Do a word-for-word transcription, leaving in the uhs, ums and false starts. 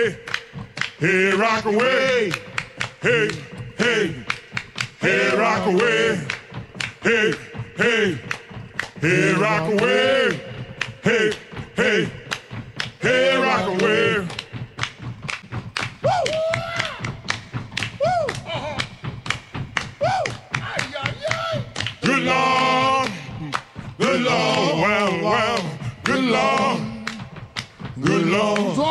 away, hey, rock away, hey, hey, hey, rock away, hey, hey, hey, rock away, hey, hey, hey, rock away. Woo! Woo! Uh-huh. Woo! Ay, ay, ay. Good Lord, good Lord, well, well, good Lord, good Lord.